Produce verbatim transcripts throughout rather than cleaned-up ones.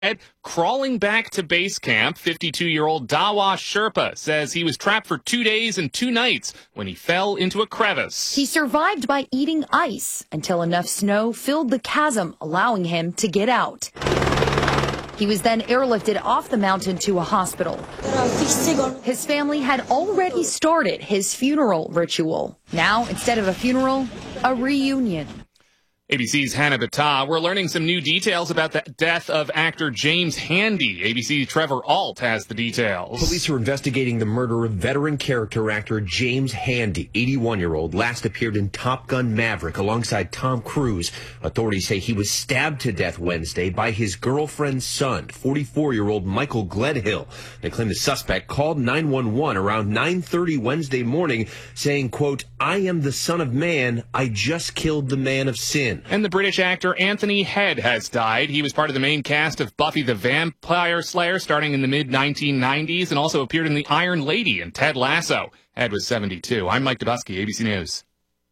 Crawling back to base camp, fifty-two-year-old Dawa Sherpa says he was trapped for two days and two nights when he fell into a crevice. He survived by eating ice until enough snow filled the chasm, allowing him to get out. He was then airlifted off the mountain to a hospital. His family had already started his funeral ritual. Now, instead of a funeral, a reunion. A B C's Hannah Battah, we're learning some new details about the death of actor James Handy. A B C's Trevor Alt has the details. Police are investigating the murder of veteran character actor James Handy, eighty-one-year-old, last appeared in Top Gun Maverick alongside Tom Cruise. Authorities say he was stabbed to death Wednesday by his girlfriend's son, forty-four-year-old Michael Gledhill. They claim the suspect called nine one one around nine thirty Wednesday morning saying, quote, "I am the son of man. I just killed the man of sin." And the British actor Anthony Head has died. He was part of the main cast of Buffy the Vampire Slayer starting in the mid nineteen nineties and also appeared in The Iron Lady and Ted Lasso. Head was seventy-two. I'm Mike Dubusky, A B C News.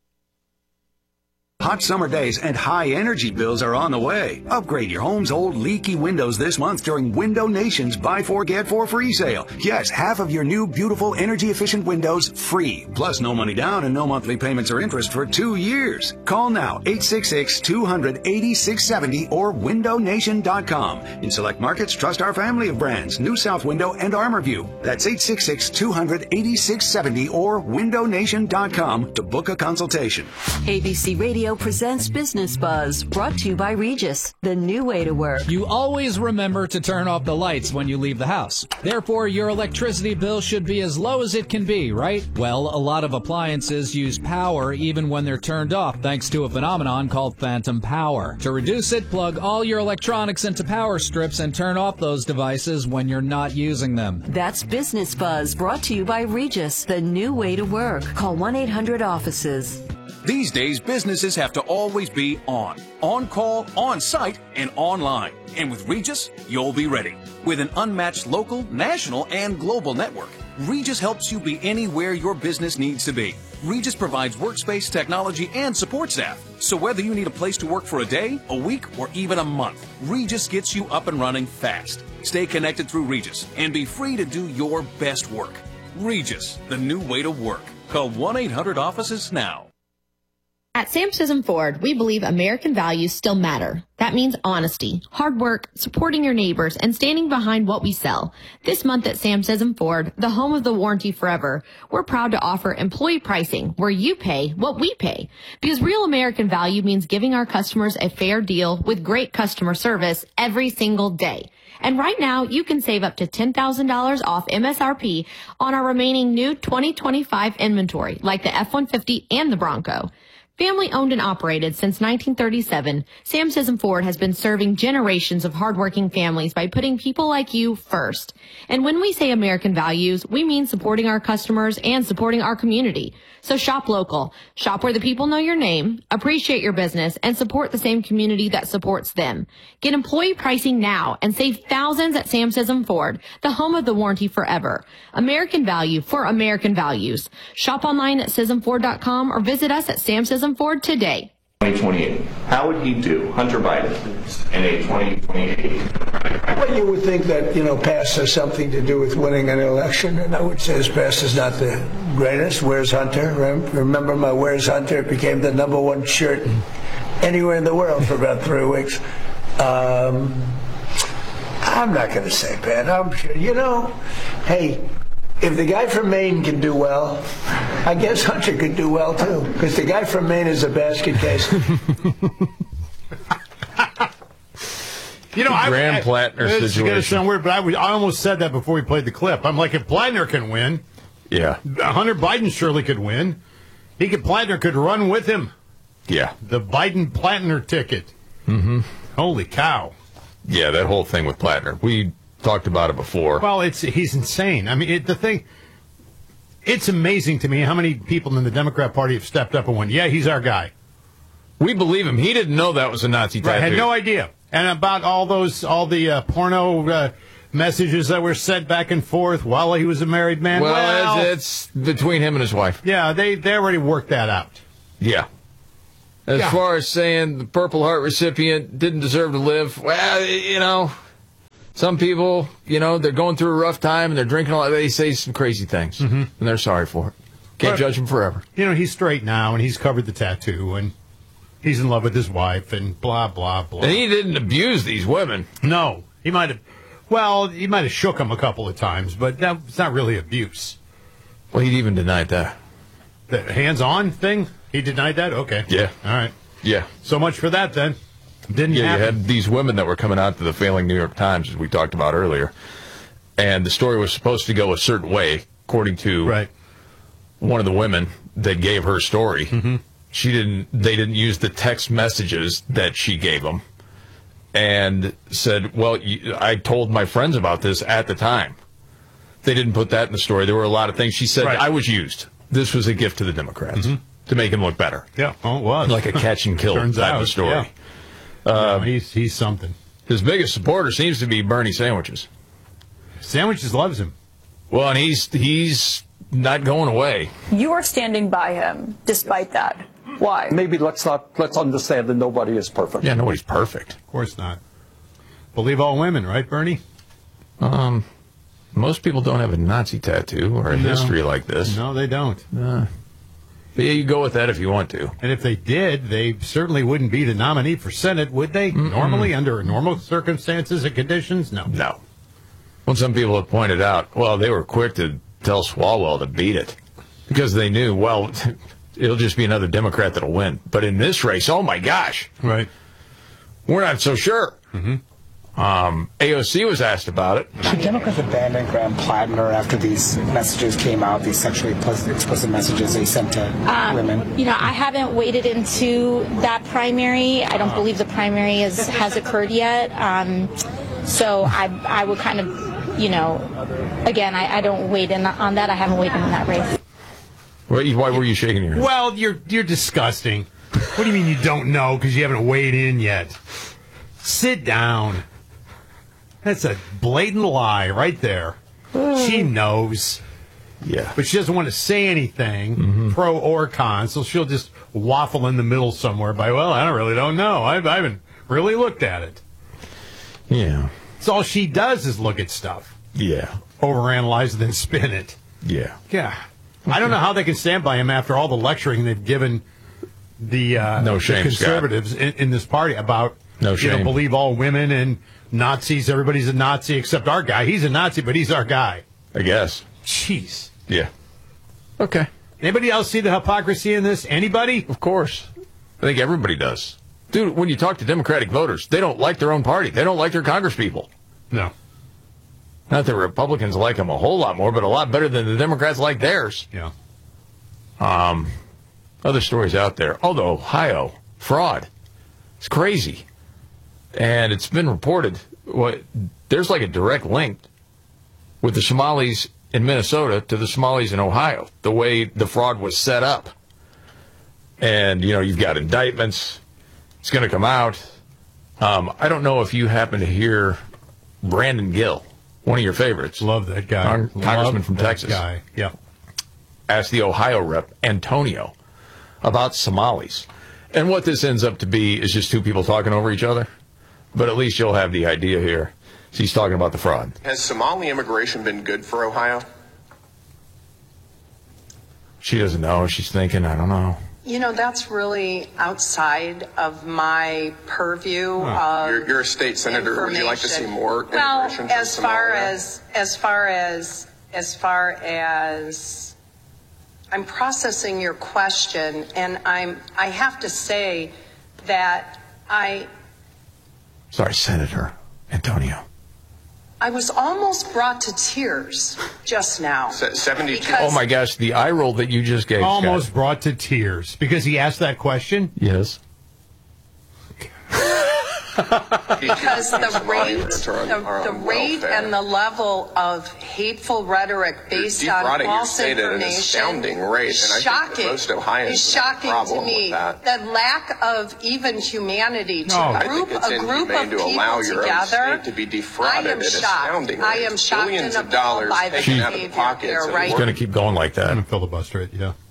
Hot summer days and high energy bills are on the way. Upgrade your home's old leaky windows this month during Window Nation's Buy Four Get Four free sale. Yes, half of your new beautiful energy efficient windows free. Plus no money down and no monthly payments or interest for two years. Call now eight six six, two hundred, eighty-six seventy or window nation dot com. In select markets, trust our family of brands, New South Window and Armorview. That's eight six six, two hundred, eighty-six seventy or window nation dot com to book a consultation. A B C Radio presents Business Buzz, brought to you by Regis, the new way to work. You always remember to turn off the lights when you leave the house. Therefore, your electricity bill should be as low as it can be, right? Well, a lot of appliances use power even when they're turned off, thanks to a phenomenon called phantom power. To reduce it, plug all your electronics into power strips and turn off those devices when you're not using them. That's Business Buzz, brought to you by Regis, the new way to work. Call one eight hundred offices. These days, businesses have to always be on. On call, on site, and online. And with Regis, you'll be ready. With an unmatched local, national, and global network, Regis helps you be anywhere your business needs to be. Regis provides workspace, technology, and support staff. So whether you need a place to work for a day, a week, or even a month, Regis gets you up and running fast. Stay connected through Regis and be free to do your best work. Regis, the new way to work. Call one eight hundred offices now. At Sam Sism Ford, we believe American values still matter. That means honesty, hard work, supporting your neighbors, and standing behind what we sell. This month at Sam Sism Ford, the home of the warranty forever, we're proud to offer employee pricing where you pay what we pay. Because real American value means giving our customers a fair deal with great customer service every single day. And right now, you can save up to ten thousand dollars off M S R P on our remaining new twenty twenty-five inventory, like the F one fifty and the Bronco. Family owned and operated since nineteen thirty-seven, Sam Sism Ford has been serving generations of hardworking families by putting people like you first. And when we say American values, we mean supporting our customers and supporting our community. So shop local, shop where the people know your name, appreciate your business, and support the same community that supports them. Get employee pricing now and save thousands at Sam Sism Ford, the home of the warranty forever. American value for American values. Shop online at sism ford dot com or visit us at Sam Sism Ford today. twenty twenty-eight. How would he do, Hunter Biden, in a twenty twenty-eight? Well, you would think that, you know, past has something to do with winning an election, and I would say his past is not the greatest. Where's Hunter? Remember my Where's Hunter? It became the number one shirt anywhere in the world for about three weeks. Um, I'm not going to say Pat. I'm sure, you know, hey, if the guy from Maine can do well, I guess Hunter could do well too, because the guy from Maine is a basket case. You know, I, Graham I, Plattner it's situation. going to sound weird, but I, was, I almost said that before we played the clip. I'm like, if Plattner can win, yeah, Hunter Biden surely could win. He could Plattner could run with him. Yeah, the Biden Plattner ticket. Mm-hmm. Holy cow! Yeah, that whole thing with Plattner. We talked about it before. Well, it's he's insane. I mean, it, the thing. It's amazing to me how many people in the Democrat Party have stepped up and went, "Yeah, he's our guy." We believe him. He didn't know that was a Nazi tattoo. Right, had no idea. And about all those, all the uh, porno uh, messages that were sent back and forth while he was a married man. Well, well it's, it's between him and his wife. Yeah, they, they already worked that out. Yeah. As yeah. far as saying the Purple Heart recipient didn't deserve to live, well, you know, Some people, you know, they're going through a rough time and they're drinking a lot. They say some crazy things, mm-hmm. and they're sorry for it. Can't but, judge them forever. You know, he's straight now, and he's covered the tattoo, and he's in love with his wife, and blah, blah, blah. And he didn't abuse these women. No. He might have, well, he might have shook them a couple of times, but that's not really abuse. Well, he'd even denied that. The hands-on thing? He denied that? Okay. Yeah. All right. Yeah. So much for that, then. Didn't yeah, happen. You had these women that were coming out to the failing New York Times, as we talked about earlier, and the story was supposed to go a certain way, according to right. one of the women that gave her story. Mm-hmm. She didn't. They didn't use the text messages that she gave them, and said, "Well, you, I told my friends about this at the time." They didn't put that in the story. There were a lot of things. She said, right. "I was used. This was a gift to the Democrats mm-hmm. to make him look better." Yeah, oh, it was like a catch and kill Turns type out, of story. Yeah. Uh, no, he's he's something. His biggest supporter seems to be Bernie Sandwiches. Sandwiches loves him. Well, and he's he's not going away. You are standing by him despite that. Why? Maybe let's not let's understand that nobody is perfect. Yeah, nobody's perfect. Of course not. Believe all women, right, Bernie? Um, most people don't have a Nazi tattoo or a no. history like this. No, they don't. Uh, but yeah, you go with that if you want to. And if they did, they certainly wouldn't be the nominee for Senate, would they? Mm-mm. Normally, under normal circumstances and conditions? No. No. Well, some people have pointed out, well, they were quick to tell Swalwell to beat it because they knew, well, it'll just be another Democrat that'll win. But in this race, oh, my gosh. Right. We're not so sure. Mm-hmm. Um, A O C was asked about it. Should Democrats abandon Graham Plattner after these messages came out, these sexually explicit messages they sent to um, women? You know, I haven't waded into that primary. I don't believe the primary is, has occurred yet. Um, so I, I would kind of, you know, again, I, I don't wade in on that. I haven't waded in that race. Why, why were you shaking your head? Well, you're you're disgusting. What do you mean you don't know because you haven't weighed in yet? Sit down. That's a blatant lie right there. She knows. Yeah. But she doesn't want to say anything, mm-hmm. pro or con, so she'll just waffle in the middle somewhere by, well, I don't really don't know. I, I haven't really looked at it. Yeah. So all she does is look at stuff. Yeah. Overanalyze and then spin it. Yeah. Yeah. Okay. I don't know how they can stand by him after all the lecturing they've given the, uh, no the shame, conservatives in, in this party about, no shame. you know, believe all women and Nazis. Everybody's a Nazi except our guy. He's a Nazi, but he's our guy. I guess. Jeez. Yeah. Okay. Anybody else see the hypocrisy in this? Anybody? Of course. I think everybody does. Dude, when you talk to Democratic voters, they don't like their own party. They don't like their congresspeople. No. Not that Republicans like them a whole lot more, but a lot better than the Democrats like theirs. Yeah. Um, other stories out there. Oh, the Ohio fraud. It's crazy. And it's been reported, what, there's like a direct link with the Somalis in Minnesota to the Somalis in Ohio, the way the fraud was set up. And, you know, you've got indictments. It's going to come out. Um, I don't know if you happen to hear Brandon Gill, one of your favorites. Love that guy. Con- Congressman Love from that Texas. Guy. Yeah. Asked the Ohio rep, Antonio, about Somalis. And what this ends up to be is just two people talking over each other. But at least you'll have the idea here. He's talking about the fraud. Has Somali immigration been good for Ohio? She doesn't know. She's thinking, I don't know. You know, that's really outside of my purview. Huh. Of you're, you're a state senator. Would you like to see more well, immigration from as far Somalia? as as far as as far as I'm processing your question, and I'm I have to say that I. Sorry, Senator Antonio. I was almost brought to tears just now. seventy-two. Oh, my gosh, the eye roll that you just gave. Almost Scott. Brought to tears because he asked that question? Yes. Because the rate, the, the rate and the level of hateful rhetoric based on false information rate, is shocking. Most Ohioans is shocking to me. The lack of even humanity to no, group a group of to people allow your together. Own state to be defrauded I am at shocked. I am shocked Billions and of dollars appalled by the taken out of the behavior pockets here, of right? It's going to keep going like that. I'm going to filibuster it, yeah.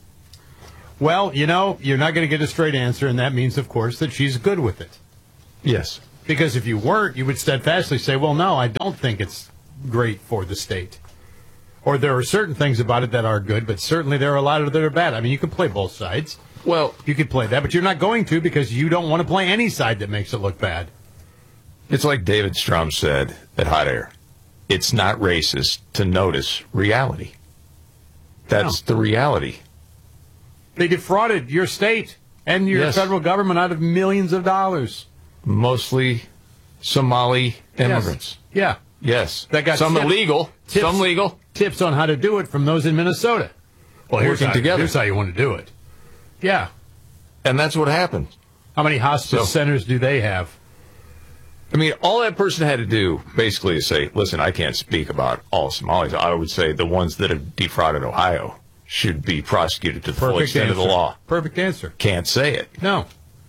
Well, you know, you're not going to get a straight answer, and that means, of course, that she's good with it. Yes. Because if you weren't, you would steadfastly say, well, no, I don't think it's great for the state. Or there are certain things about it that are good, but certainly there are a lot of that are bad. I mean, you can play both sides. Well, you could play that, but you're not going to because you don't want to play any side that makes it look bad. It's like David Strum said at Hot Air. It's not racist to notice reality. That's no. the reality. They defrauded your state and your yes. federal government out of millions of dollars. Mostly Somali immigrants. Yes. Yeah. Yes. That got some tips, illegal, tips, some legal. Tips on how to do it from those in Minnesota. Well, here's Working how, together. here's how you want to do it. Yeah. And that's what happened. How many hospice so, centers do they have? I mean, all that person had to do basically is say, listen, I can't speak about all Somalis. I would say the ones that have defrauded Ohio should be prosecuted to the full extent answer. of the law. Perfect answer. Can't say it. No.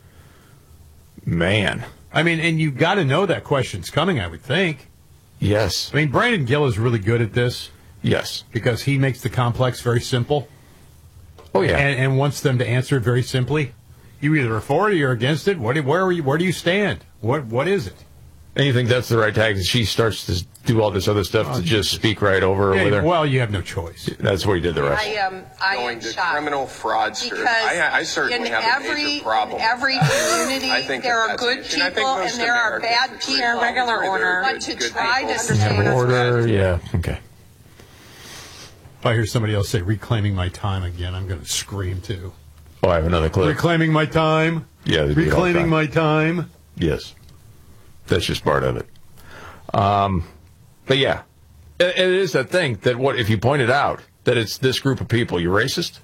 Man. I mean, and you've got to know that question's coming, I would think. Yes. I mean, Brandon Gill is really good at this. Yes. Because he makes the complex very simple. Oh, yeah. And, and wants them to answer it very simply. You either are for it or you're against it. What, where, are you, where do you stand? What What is it? And you think that's the right tactic? She starts to do all this other stuff oh, to just speak right over yeah, with her? Well, you have no choice. That's where you did the rest. I, um, I Going am to shocked. criminal fraudsters. Because I, I certainly in have every, a major problem. in every community, I think there that are good that's an issue. people I think and there are Americans bad agree. people. Yeah, regular order. But to Good try people. to understand Yeah, order, yeah, okay. If I hear somebody else say reclaiming my time again, I'm going to scream too. Oh, I have another clip. Reclaiming my time. Yeah, they do it all the reclaiming time. my time. Yes, that's just part of it. Um, but yeah, it, it is that thing that what if you pointed out that it's this group of people, you're racist?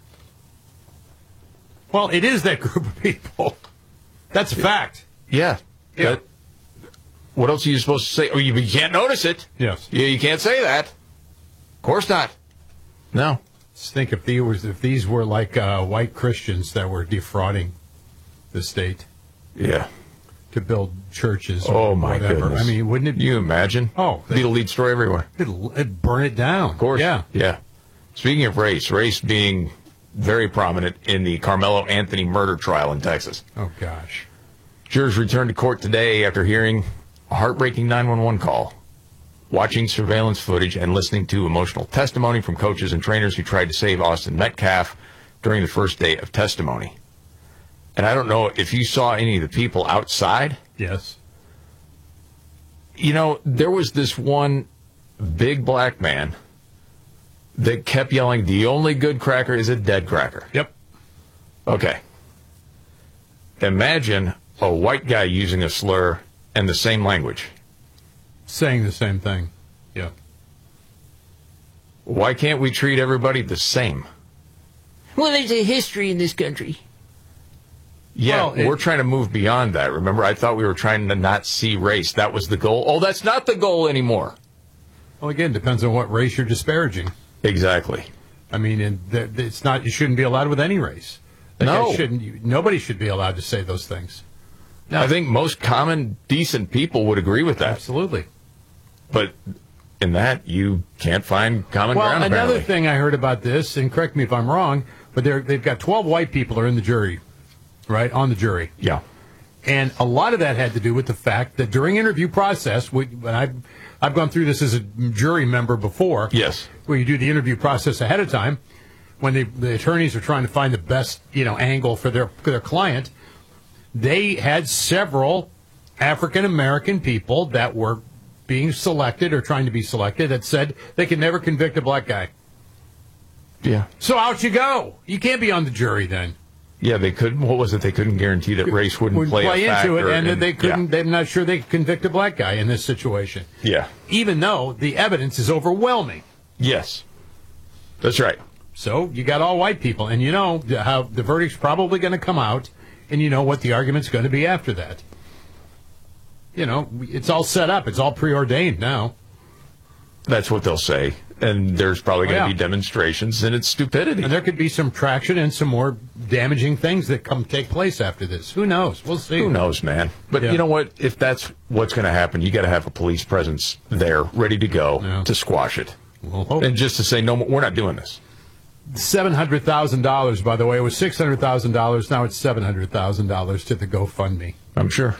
Well, it is that group of people. That's a fact. Yeah. Yeah. That, what else are you supposed to say? Oh, you, you can't notice it. Yes. Yeah, you can't say that. Of course not. No. Just think if these were, if these were like uh, white Christians that were defrauding the state. Yeah. To build churches. Oh, or my whatever. goodness. I mean, wouldn't it? You imagine? Oh. Be the lead story everywhere. It'd, it'd burn it down. Of course. Yeah. Yeah. Speaking of race, race being very prominent in the Carmelo Anthony murder trial in Texas. Oh, gosh. Jurors returned to court today after hearing a heartbreaking nine one one call, watching surveillance footage, and listening to emotional testimony from coaches and trainers who tried to save Austin Metcalf during the first day of testimony. And I don't know if you saw any of the people outside. Yes. You know, there was this one big black man that kept yelling, the only good cracker is a dead cracker. Yep. Okay. Imagine a white guy using a slur and the same language. Saying the same thing. Yeah. Why can't we treat everybody the same? Well, there's a history in this country. Yeah, Well, it- we're trying to move beyond that. Remember, I thought we were trying to not see race. That was the goal. Oh, that's not the goal anymore. Well, again, depends on what race you're disparaging. Exactly. I mean, and th- it's not. You shouldn't be allowed with any race. That No. guy shouldn't. You, nobody should be allowed to say those things. No. I think most common, decent people would agree with that. Absolutely. But in that, you can't find common Well, ground, another apparently. thing I heard about this, and correct me if I'm wrong, but they're, they've got twelve white people are in the jury, right, on the jury. Yeah. And a lot of that had to do with the fact that during interview process, we, when I've, I've gone through this as a jury member before. Yes. Where you do the interview process ahead of time, when they, the attorneys are trying to find the best, you know, angle for their for their client, they had several African American people that were being selected or trying to be selected that said they could never convict a black guy. Yeah. So out you go. You can't be on the jury then. Yeah, they couldn't. What was it? They couldn't guarantee that race wouldn't, Wouldn't play, play a into it, factor and that in- they couldn't. Yeah. They're not sure they could convict a black guy in this situation. Yeah. Even though the evidence is overwhelming. Yes. That's right. So you got all white people, and you know how the verdict's probably going to come out, and you know what the argument's going to be after that. You know, it's all set up. It's all preordained now. That's what they'll say. And there's probably Oh, going to yeah. be demonstrations, and it's stupidity. And there could be some traction and some more damaging things that come take place after this. Who knows? We'll see. Who knows, man? But Yeah. you know what? If that's what's going to happen, you got to have a police presence there, ready to go Yeah. to squash it, We'll hope. and just to say, no, we're not doing this. seven hundred thousand dollars, by the way. It was six hundred thousand dollars. Now it's seven hundred thousand dollars to the GoFundMe. I'm sure.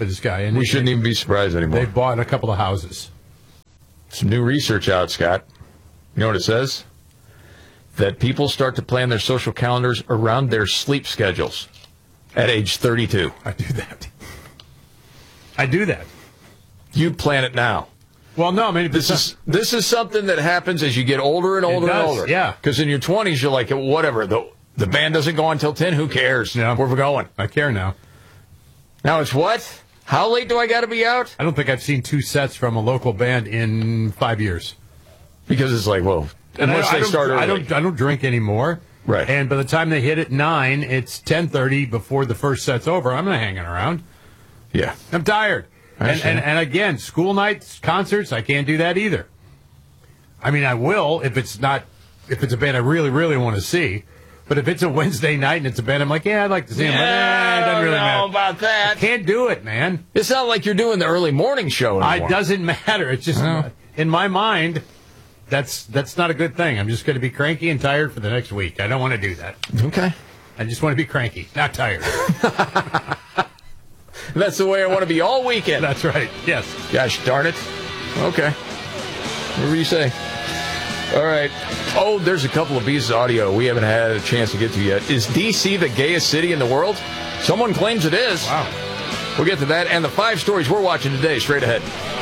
for this guy. And we it- shouldn't even be surprised anymore. They've bought a couple of houses. Some new research out, Scott. You know what it says? That people start to plan their social calendars around their sleep schedules at age thirty-two. I do that. I do that. You plan it now. Well, no, I mean, this is this is something that happens as you get older and older It and does, older. yeah. Because in your twenties, you're like, whatever. The the band doesn't go on until ten. Who cares? Yeah. Where we're going. I care now. Now it's what? How late do I got to be out? I don't think I've seen two sets from a local band in five years. Because it's like, well, And unless I, I they don't, start early. I don't. I don't drink anymore. Right. And by the time they hit at nine, it's ten thirty before the first set's over. I'm not hanging around. Yeah. I'm tired. I And, and understand. and again, school nights, concerts, I can't do that either. I mean, I will if it's not if it's a band I really, really want to see. But if it's a Wednesday night and it's a band, I'm like, yeah, I'd like to see them. But, eh, it doesn't really matter. about that. I can't do it, man. It's not like you're doing the early morning show anymore. It doesn't matter. It's just No. in my mind. That's that's not a good thing. I'm just going to be cranky and tired for the next week. I don't want to do that. Okay. I just want to be cranky, not tired. That's the way I want to be all weekend. That's right. Yes. Gosh darn it. Okay. Whatever you say. All right. Oh, there's a couple of pieces of audio we haven't had a chance to get to yet. Is D C the gayest city in the world? Someone claims it is. Wow. We'll get to that and the five stories we're watching today straight ahead.